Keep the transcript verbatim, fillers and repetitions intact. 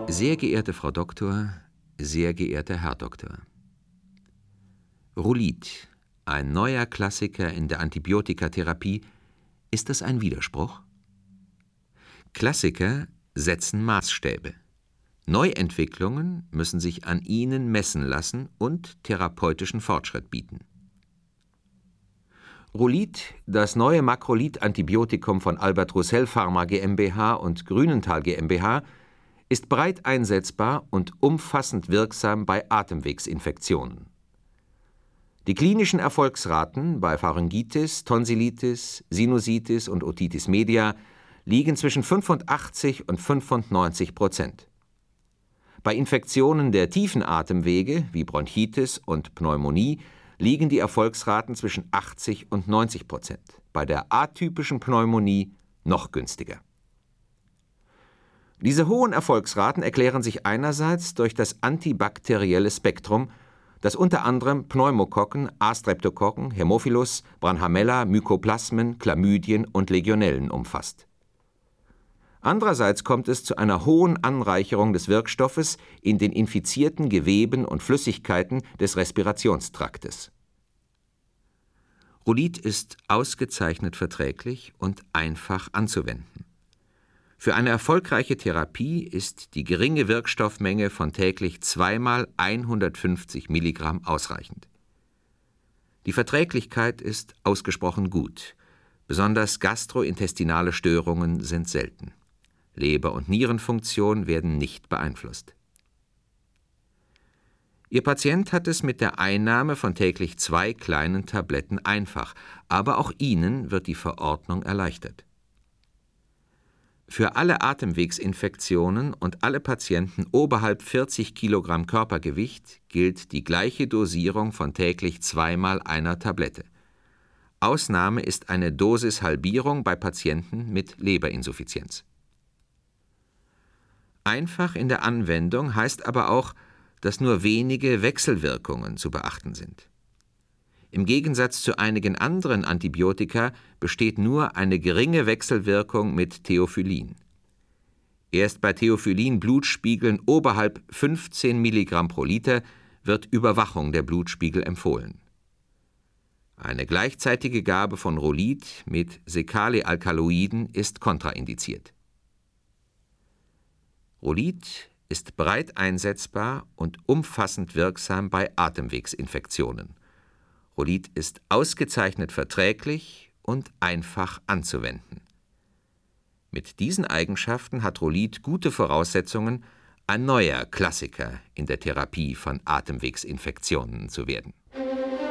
Sehr geehrte Frau Doktor, sehr geehrter Herr Doktor. Rolid, ein neuer Klassiker in der Antibiotikatherapie, ist das ein Widerspruch? Klassiker setzen Maßstäbe. Neuentwicklungen müssen sich an ihnen messen lassen und therapeutischen Fortschritt bieten. Rolid, das neue Macrolid-Antibiotikum von Albert Roussel Pharma GmbH und Grünenthal GmbH, ist breit einsetzbar und umfassend wirksam bei Atemwegsinfektionen. Die klinischen Erfolgsraten bei Pharyngitis, Tonsillitis, Sinusitis und Otitis media liegen zwischen fünfundachtzig und fünfundneunzig Prozent. Bei Infektionen der tiefen Atemwege wie Bronchitis und Pneumonie liegen die Erfolgsraten zwischen achtzig und neunzig Prozent. Bei der atypischen Pneumonie noch günstiger. Diese hohen Erfolgsraten erklären sich einerseits durch das antibakterielle Spektrum, das unter anderem Pneumokokken, A-Streptokokken, Hämophilus, Branhamella, Mykoplasmen, Chlamydien und Legionellen umfasst. Andererseits kommt es zu einer hohen Anreicherung des Wirkstoffes in den infizierten Geweben und Flüssigkeiten des Respirationstraktes. Rolid ist ausgezeichnet verträglich und einfach anzuwenden. Für eine erfolgreiche Therapie ist die geringe Wirkstoffmenge von täglich zweimal hundertfünfzig Milligramm ausreichend. Die Verträglichkeit ist ausgesprochen gut. Besonders gastrointestinale Störungen sind selten. Leber- und Nierenfunktion werden nicht beeinflusst. Ihr Patient hat es mit der Einnahme von täglich zwei kleinen Tabletten einfach, aber auch Ihnen wird die Verordnung erleichtert. Für alle Atemwegsinfektionen und alle Patienten oberhalb vierzig Kilogramm Körpergewicht gilt die gleiche Dosierung von täglich zweimal einer Tablette. Ausnahme ist eine Dosishalbierung bei Patienten mit Leberinsuffizienz. Einfach in der Anwendung heißt aber auch, dass nur wenige Wechselwirkungen zu beachten sind. Im Gegensatz zu einigen anderen Antibiotika besteht nur eine geringe Wechselwirkung mit Theophyllin. Erst bei Theophyllin-Blutspiegeln oberhalb fünfzehn Milligramm pro Liter wird Überwachung der Blutspiegel empfohlen. Eine gleichzeitige Gabe von Rolid mit Sekalealkaloiden ist kontraindiziert. Rolid ist breit einsetzbar und umfassend wirksam bei Atemwegsinfektionen. Rolid ist ausgezeichnet verträglich und einfach anzuwenden. Mit diesen Eigenschaften hat Rolid gute Voraussetzungen, ein neuer Klassiker in der Therapie von Atemwegsinfektionen zu werden.